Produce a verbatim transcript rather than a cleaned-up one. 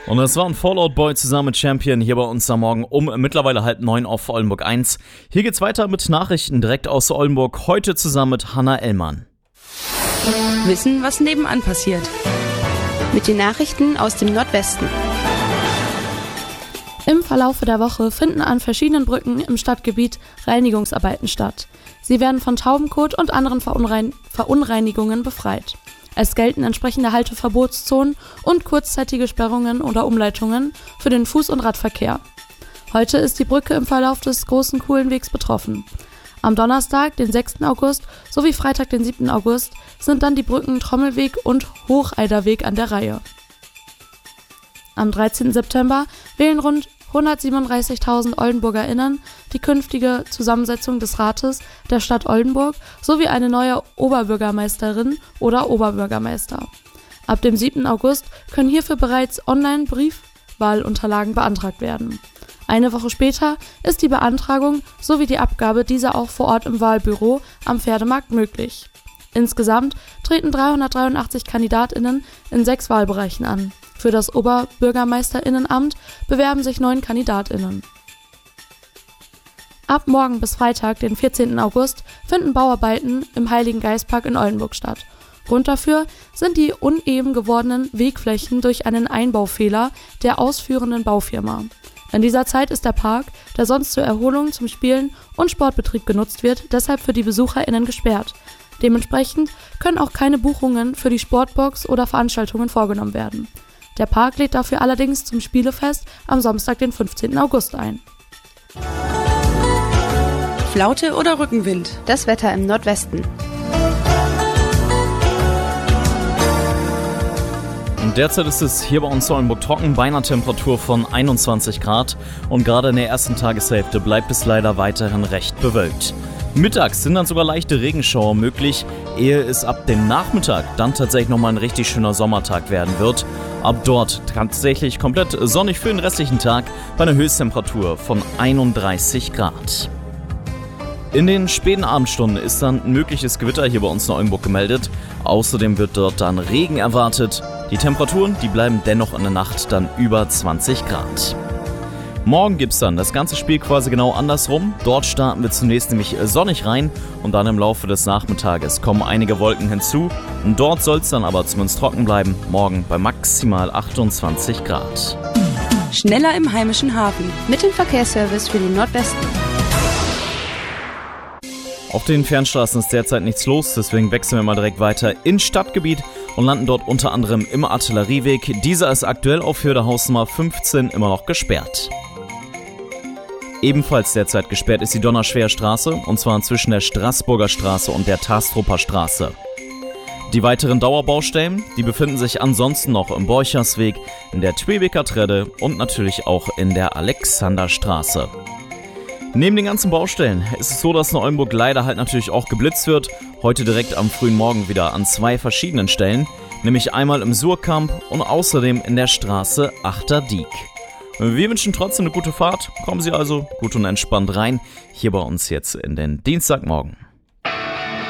Und das war ein Fallout Boy zusammen mit Champion hier bei uns am Morgen um mittlerweile halb neun auf Oldenburg eins. Hier geht's weiter mit Nachrichten direkt aus Oldenburg, heute zusammen mit Hanna Ellmann. Wissen, was nebenan passiert. Mit den Nachrichten aus dem Nordwesten. Im Verlaufe der Woche finden an verschiedenen Brücken im Stadtgebiet Reinigungsarbeiten statt. Sie werden von Taubenkot und anderen Verunrein- Verunreinigungen befreit. Es gelten entsprechende Halteverbotszonen und kurzzeitige Sperrungen oder Umleitungen für den Fuß- und Radverkehr. Heute ist die Brücke im Verlauf des Großen Kuhlenwegs betroffen. Am Donnerstag, den sechsten August, sowie Freitag, den siebten August, sind dann die Brücken Trommelweg und Hocheiderweg an der Reihe. Am dreizehnten September wählen rund hundertsiebenunddreißigtausend OldenburgerInnen die künftige Zusammensetzung des Rates der Stadt Oldenburg sowie eine neue Oberbürgermeisterin oder Oberbürgermeister. Ab dem siebten August können hierfür bereits online Briefwahlunterlagen beantragt werden. Eine Woche später ist die Beantragung sowie die Abgabe dieser auch vor Ort im Wahlbüro am Pferdemarkt möglich. Insgesamt treten dreihundertdreiundachtzig KandidatInnen in sechs Wahlbereichen an. Für das OberbürgermeisterInnenamt bewerben sich neun KandidatInnen. Ab morgen bis Freitag, den vierzehnten August, finden Bauarbeiten im Heiligen Geistpark in Oldenburg statt. Grund dafür sind die uneben gewordenen Wegflächen durch einen Einbaufehler der ausführenden Baufirma. In dieser Zeit ist der Park, der sonst zur Erholung, zum Spielen und Sportbetrieb genutzt wird, deshalb für die BesucherInnen gesperrt. Dementsprechend können auch keine Buchungen für die Sportbox oder Veranstaltungen vorgenommen werden. Der Park lädt dafür allerdings zum Spielefest am Samstag, den fünfzehnten August ein. Flaute oder Rückenwind? Das Wetter im Nordwesten. Und derzeit ist es hier bei uns in Oldenburg trocken, bei einer Temperatur von einundzwanzig Grad. Und gerade in der ersten Tageshälfte bleibt es leider weiterhin recht bewölkt. Mittags sind dann sogar leichte Regenschauer möglich, ehe es ab dem Nachmittag dann tatsächlich nochmal ein richtig schöner Sommertag werden wird. Ab dort tatsächlich komplett sonnig für den restlichen Tag bei einer Höchsttemperatur von einunddreißig Grad. In den späten Abendstunden ist dann ein mögliches Gewitter hier bei uns in Oldenburg gemeldet. Außerdem wird dort dann Regen erwartet. Die Temperaturen, die bleiben dennoch in der Nacht dann über zwanzig Grad. Morgen gibt's dann das ganze Spiel quasi genau andersrum. Dort starten wir zunächst nämlich sonnig rein und dann im Laufe des Nachmittages kommen einige Wolken hinzu. Und dort soll es dann aber zumindest trocken bleiben, morgen bei maximal achtundzwanzig Grad. Schneller im heimischen Hafen. Mit dem Verkehrsservice für den Nordwesten. Auf den Fernstraßen ist derzeit nichts los, deswegen wechseln wir mal direkt weiter ins Stadtgebiet und landen dort unter anderem im Artillerieweg. Dieser ist aktuell auf Höhe der Hausnummer fünfzehn immer noch gesperrt. Ebenfalls derzeit gesperrt ist die Donnerschwer Straße, und zwar zwischen der Straßburger Straße und der Tastrupper Straße. Die weiteren Dauerbaustellen, die befinden sich ansonsten noch im Borchersweg, in der Twebeker Tredde und natürlich auch in der Alexanderstraße. Neben den ganzen Baustellen ist es so, dass in Oldenburg leider halt natürlich auch geblitzt wird. Heute direkt am frühen Morgen wieder an zwei verschiedenen Stellen, nämlich einmal im Surkamp und außerdem in der Straße Achterdiek. Wir wünschen trotzdem eine gute Fahrt. Kommen Sie also gut und entspannt rein, hier bei uns jetzt in den Dienstagmorgen.